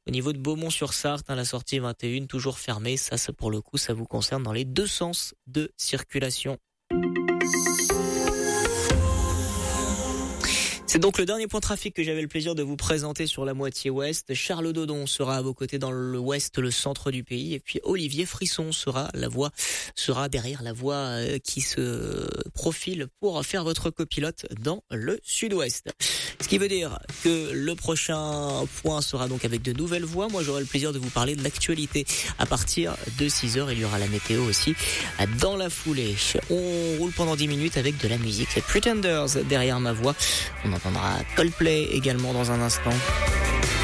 Au niveau de Beaumont-sur-Sarthe, la sortie 21, toujours fermée. Ça pour le coup, ça vous concerne dans les deux sens de circulation. C'est donc le dernier point trafic que j'avais le plaisir de vous présenter sur la moitié ouest. Charles Dodon sera à vos côtés dans l'ouest, le centre du pays. Et puis Olivier Frisson sera derrière la voie qui se profile pour faire votre copilote dans le sud-ouest. Ce qui veut dire que le prochain point sera donc avec de nouvelles voix. Moi, j'aurai le plaisir de vous parler de l'actualité à partir de 6h. Il y aura la météo aussi dans la foulée. On roule pendant 10 minutes avec de la musique. Les Pretenders derrière ma voix. On entendra Coldplay également dans un instant.